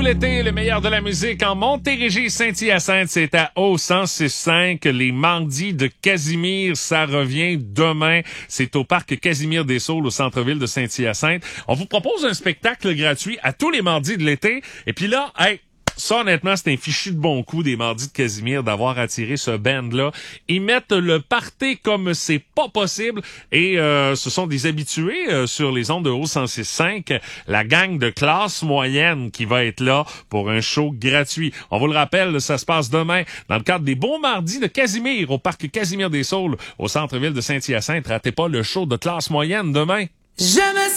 l'été, le meilleur de la musique en Montérégie, Saint-Hyacinthe, c'est à au 106.5. Les mardis de Casimir, ça revient demain. C'est au parc Casimir des Saules, au centre-ville de Saint-Hyacinthe. On vous propose un spectacle gratuit à tous les mardis de l'été. Et puis là, ça, honnêtement, c'est un fichu de bon coup des mardis de Casimir d'avoir attiré ce band-là. Ils mettent le party comme c'est pas possible et ce sont des habitués sur les ondes de Haut 106.5, la gang de classe moyenne qui va être là pour un show gratuit. On vous le rappelle, ça se passe demain dans le cadre des Beaux Mardis de Casimir au parc Casimir des Saules au centre-ville de Saint-Hyacinthe. Ratez pas le show de classe moyenne demain.